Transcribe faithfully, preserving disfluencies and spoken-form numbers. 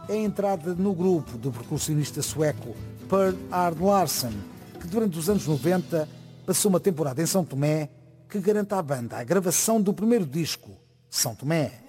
é a entrada no grupo do percussionista sueco Per Ard Larsen, que durante os anos noventa passou uma temporada em São Tomé, que garante à banda a gravação do primeiro disco, São Tomé.